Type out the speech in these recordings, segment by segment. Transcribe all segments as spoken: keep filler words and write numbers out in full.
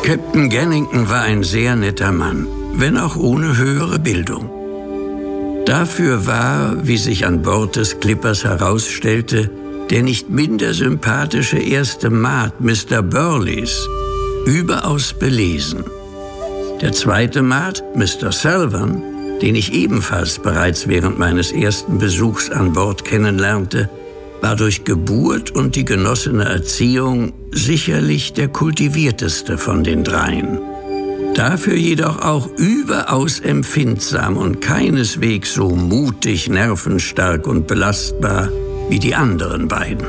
Captain Gannington war ein sehr netter Mann, wenn auch ohne höhere Bildung. Dafür war, wie sich an Bord des Clippers herausstellte, der nicht minder sympathische erste Maat, Mister Burleys, überaus belesen. Der zweite Maat, Mister Selvern, den ich ebenfalls bereits während meines ersten Besuchs an Bord kennenlernte, war durch Geburt und die genossene Erziehung sicherlich der kultivierteste von den dreien. Dafür jedoch auch überaus empfindsam und keineswegs so mutig, nervenstark und belastbar wie die anderen beiden.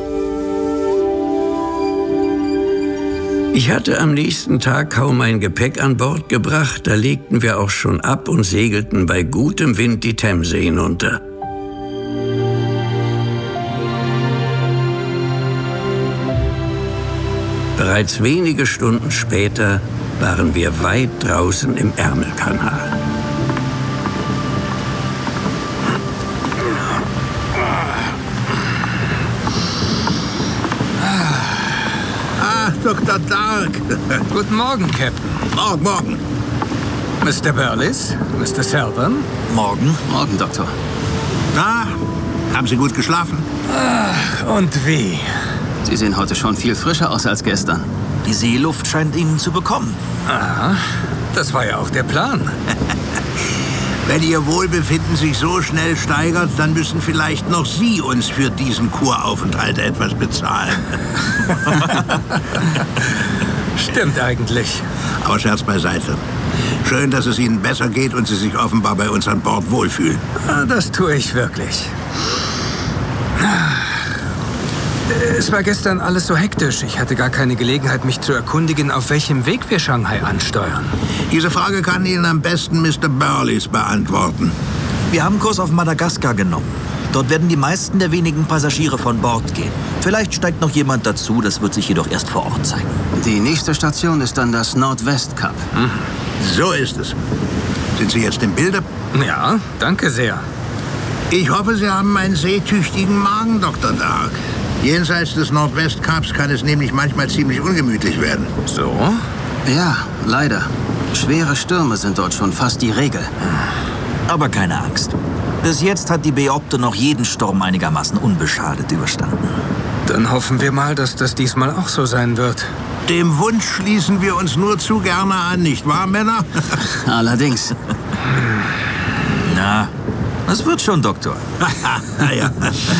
Ich hatte am nächsten Tag kaum mein Gepäck an Bord gebracht, da legten wir auch schon ab und segelten bei gutem Wind die Themse hinunter. Bereits wenige Stunden später waren wir weit draußen im Ärmelkanal. Ah, Doktor Dark. Guten Morgen, Captain. Morgen, morgen. Mister Burleys, Mister Selvern. Morgen. Morgen, Doktor. Na, haben Sie gut geschlafen? Ach, und wie? Sie sehen heute schon viel frischer aus als gestern. Die Seeluft scheint Ihnen zu bekommen. Aha, das war ja auch der Plan. Wenn Ihr Wohlbefinden sich so schnell steigert, dann müssen vielleicht noch Sie uns für diesen Kuraufenthalt etwas bezahlen. Stimmt eigentlich. Aber Scherz beiseite. Schön, dass es Ihnen besser geht und Sie sich offenbar bei uns an Bord wohlfühlen. Das tue ich wirklich. Es war gestern alles so hektisch. Ich hatte gar keine Gelegenheit, mich zu erkundigen, auf welchem Weg wir Shanghai ansteuern. Diese Frage kann Ihnen am besten Mister Burleys beantworten. Wir haben Kurs auf Madagaskar genommen. Dort werden die meisten der wenigen Passagiere von Bord gehen. Vielleicht steigt noch jemand dazu, das wird sich jedoch erst vor Ort zeigen. Die nächste Station ist dann das Nordwest Kap. Mhm. So ist es. Sind Sie jetzt im Bilde? Ja, danke sehr. Ich hoffe, Sie haben einen seetüchtigen Magen, Doktor Dark. Jenseits des Nordwestkaps kann es nämlich manchmal ziemlich ungemütlich werden. So? Ja, leider. Schwere Stürme sind dort schon fast die Regel. Aber keine Angst. Bis jetzt hat die Beopte noch jeden Sturm einigermaßen unbeschadet überstanden. Dann hoffen wir mal, dass das diesmal auch so sein wird. Dem Wunsch schließen wir uns nur zu gerne an, nicht wahr, Männer? Allerdings. Na, das wird schon, Doktor. Ja.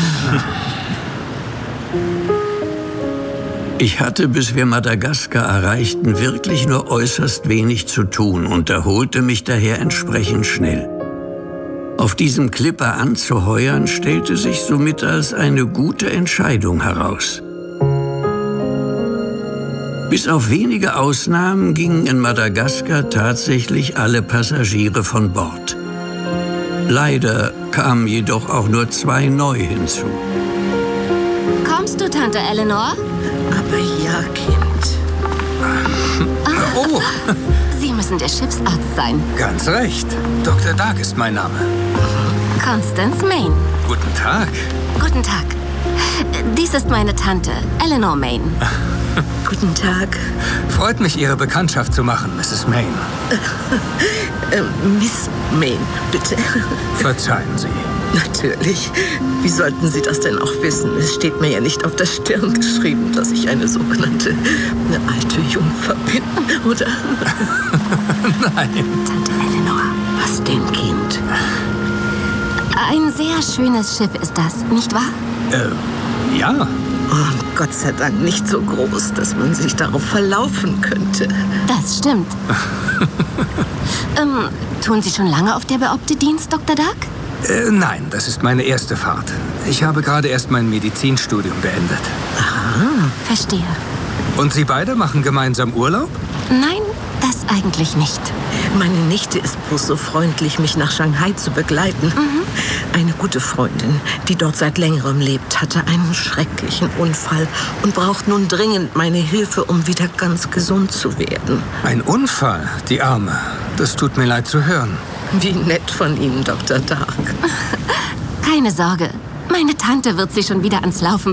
Ich hatte, bis wir Madagaskar erreichten, wirklich nur äußerst wenig zu tun und erholte mich daher entsprechend schnell. Auf diesem Clipper anzuheuern, stellte sich somit als eine gute Entscheidung heraus. Bis auf wenige Ausnahmen gingen in Madagaskar tatsächlich alle Passagiere von Bord. Leider kamen jedoch auch nur zwei neu hinzu. Kommst du, Tante Eleanor? Aber ja, Kind. Oh, Sie müssen der Schiffsarzt sein. ganz recht. Doktor Dark ist mein Name. Constance Main. Guten Tag. Guten Tag. Dies ist meine Tante, Eleanor Main. Guten Tag. Freut mich, Ihre Bekanntschaft zu machen, Misses Main. Äh, Miss Main, bitte. Verzeihen Sie. Natürlich. Wie sollten Sie das denn auch wissen? Es steht mir ja nicht auf der Stirn geschrieben, dass ich eine sogenannte eine alte Jungfer bin, oder? Nein. Tante Eleanor. Was denn, Kind? Ein sehr schönes Schiff ist das, nicht wahr? Äh, ja. Oh, Gott sei Dank nicht so groß, dass man sich darauf verlaufen könnte. Das stimmt. ähm, tun Sie schon lange auf der Beopte Dienst, Doktor Dark? Äh, nein, das ist meine erste Fahrt. Ich habe gerade erst mein Medizinstudium beendet. Aha, verstehe. Und Sie beide machen gemeinsam Urlaub? Nein, das eigentlich nicht. Meine Nichte ist bloß so freundlich, mich nach Shanghai zu begleiten. Mhm. Eine gute Freundin, die dort seit längerem lebt, hatte einen schrecklichen Unfall und braucht nun dringend meine Hilfe, um wieder ganz gesund zu werden. Ein Unfall, die Arme. Das tut mir leid zu hören. Wie nett von Ihnen, Doktor Dark. Keine Sorge, meine Tante wird Sie schon wieder ans Laufen